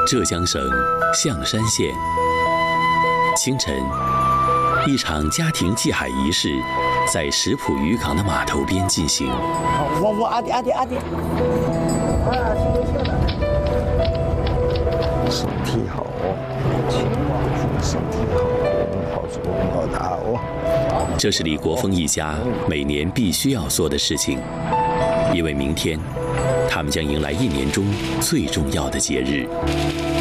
浙江省象山县，清晨，一场家庭祭海仪式在石浦渔港的码头边进行。 我阿弟。 身体好哦，身体好哦，好足好大哦。 这是李国峰一家每年必须要做的事情，因为明天他们将迎来1年中最重要的节日。